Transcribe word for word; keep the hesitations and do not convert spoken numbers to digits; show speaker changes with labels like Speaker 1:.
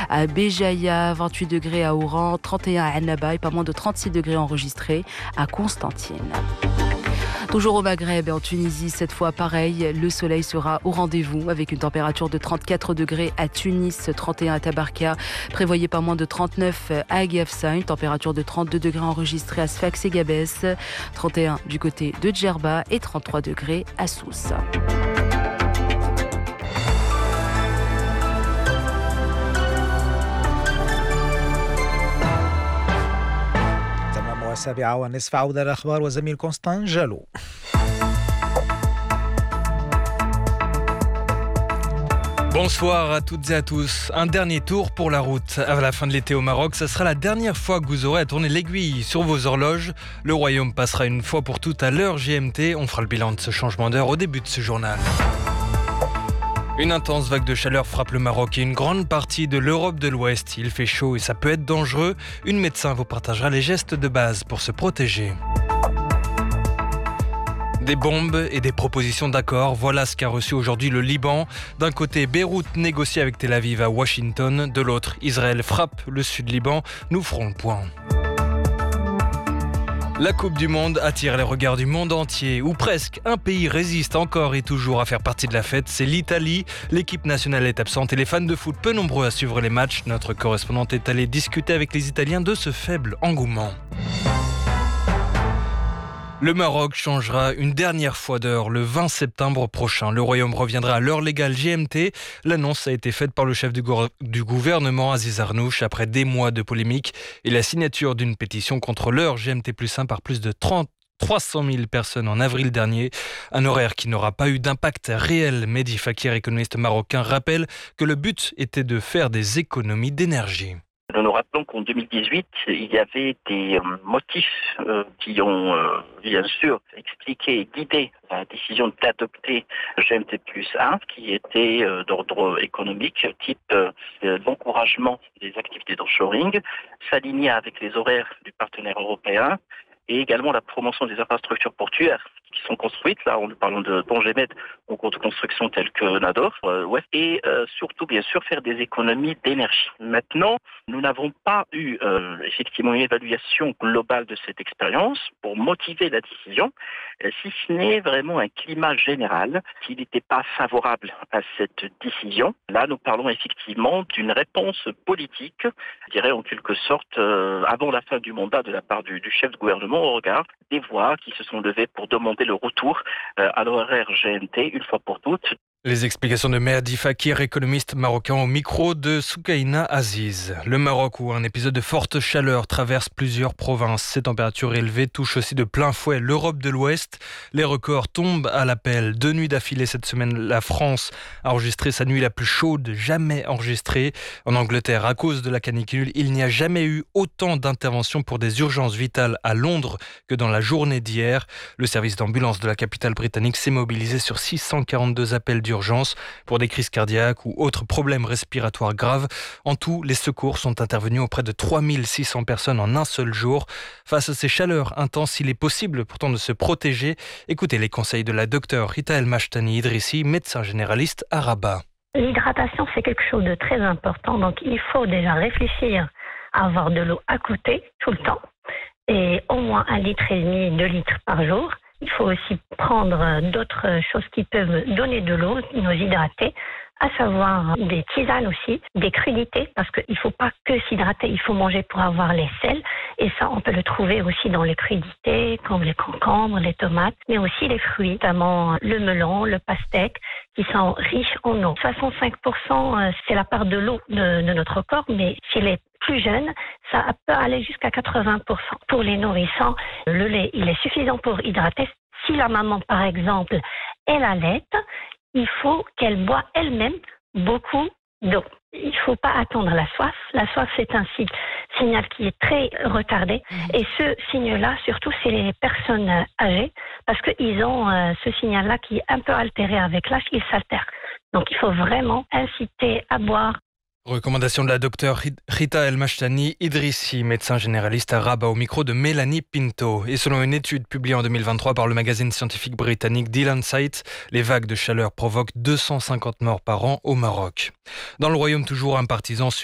Speaker 1: à Béjaïa, vingt-huit degrés à Oran, trente et un à Annaba et pas moins de trente-six degrés enregistrés à Constantine. Toujours au Maghreb et en Tunisie, cette fois pareil, le soleil sera au rendez-vous avec une température de trente-quatre degrés à Tunis, trente et un à Tabarka. Prévoyez pas moins de trente-neuf à Agafsa, une température de trente-deux degrés enregistrée à Sfax et Gabès, trente et un du côté de Djerba et trente-trois degrés à Sousse.
Speaker 2: السابعة والنصف عودة الأخبار وزميل كونستان جالو.
Speaker 3: Bonsoir à toutes et à tous. Un dernier tour pour la route. À la fin de l'été au Maroc, ce sera la dernière fois que vous aurez à tourner l'aiguille sur vos horloges. Le royaume passera une fois pour toutes à l'heure G M T. On fera le bilan de ce changement d'heure au début de ce journal. Une intense vague de chaleur frappe le Maroc et une grande partie de l'Europe de l'Ouest. Il fait chaud et ça peut être dangereux. Une médecin vous partagera les gestes de base pour se protéger. Des bombes et des propositions d'accord, voilà ce qu'a reçu aujourd'hui le Liban. D'un côté, Beyrouth négocie avec Tel Aviv à Washington. De l'autre, Israël frappe le sud Liban. Nous ferons le point. La Coupe du Monde attire les regards du monde entier, ou presque. Un pays résiste encore et toujours à faire partie de la fête, c'est l'Italie. L'équipe nationale est absente et les fans de foot peu nombreux à suivre les matchs. Notre correspondante est allée discuter avec les Italiens de ce faible engouement. Le Maroc changera une dernière fois d'heure le vingt septembre prochain. Le Royaume reviendra à l'heure légale G M T. L'annonce a été faite par le chef du, go- du gouvernement Aziz Arnouch après des mois de polémique et la signature d'une pétition contre l'heure G M T plus un par plus de trente trois cent mille personnes en avril dernier. Un horaire qui n'aura pas eu d'impact réel. Mehdi Fakir, économiste marocain, rappelle que le but était de faire des économies d'énergie.
Speaker 4: Nous nous rappelons qu'en deux mille dix-huit, il y avait des motifs euh, qui ont euh, bien sûr expliqué et guidé la décision d'adopter G M T plus un, qui était euh, d'ordre économique, type euh, l'encouragement des activités d'offshoring, s'aligner avec les horaires du partenaire européen et également la promotion des infrastructures portuaires qui sont construites, là en parlant de Pont-Gémet, ou de constructions telles que Nador, euh, ouais, et euh, surtout bien sûr faire des économies d'énergie. Maintenant, nous n'avons pas eu euh, effectivement une évaluation globale de cette expérience pour motiver la décision, euh, si ce n'est vraiment un climat général qui n'était pas favorable à cette décision. Là, nous parlons effectivement d'une réponse politique, je dirais en quelque sorte, euh, avant la fin du mandat de la part du, du chef de gouvernement au regard des voix qui se sont levées pour demander le retour euh, à l'horaire G M T une fois pour toutes.
Speaker 3: Les explications de Mehdi Fakir, économiste marocain au micro de Soukaina Aziz. Le Maroc, où un épisode de forte chaleur traverse plusieurs provinces. Ces températures élevées touchent aussi de plein fouet l'Europe de l'Ouest. Les records tombent à l'appel. Deux nuits d'affilée cette semaine, la France a enregistré sa nuit la plus chaude jamais enregistrée. En Angleterre, à cause de la canicule, il n'y a jamais eu autant d'interventions pour des urgences vitales à Londres que dans la journée d'hier. Le service d'ambulance de la capitale britannique s'est mobilisé sur six cent quarante-deux appels d'urgence pour des crises cardiaques ou autres problèmes respiratoires graves. En tout, les secours sont intervenus auprès de trois mille six cents personnes en un seul jour. Face à ces chaleurs intenses, il est possible pourtant de se protéger. Écoutez les conseils de la docteure Rita El Mashtani Idrissi, médecin généraliste à Rabat.
Speaker 5: L'hydratation, c'est quelque chose de très important. Donc, il faut déjà réfléchir à avoir de l'eau à côté tout le temps et au moins un litre et demi, deux litres par jour. Il faut aussi prendre d'autres choses qui peuvent donner de l'eau, nous hydrater, à savoir des tisanes aussi, des crudités, parce qu'il ne faut pas que s'hydrater, il faut manger pour avoir les sels. Et ça, on peut le trouver aussi dans les crudités, comme les concombres, les tomates, mais aussi les fruits, notamment le melon, le pastèque, qui sont riches en eau. soixante-cinq pour cent, c'est la part de l'eau de, de notre corps, mais chez les plus jeunes, ça peut aller jusqu'à quatre-vingts pour cent. Pour les nourrissants, le lait, il est suffisant pour hydrater. Si la maman, par exemple, elle allaite, il faut qu'elle boit elle-même beaucoup d'eau. Il ne faut pas attendre la soif. La soif, c'est un signal qui est très retardé. Et ce signe-là, surtout, c'est les personnes âgées, parce qu'ils ont euh, ce signal-là qui est un peu altéré avec l'âge, il s'altère. Donc, il faut vraiment inciter à boire.
Speaker 3: Recommandation de la docteure Rita El Mashtani Idrissi, médecin généraliste à Rabat, au micro de Mélanie Pinto. Et selon une étude publiée en deux mille vingt-trois par le magazine scientifique britannique The Lancet, les vagues de chaleur provoquent deux cent cinquante morts par an au Maroc. Dans le royaume, toujours un partisan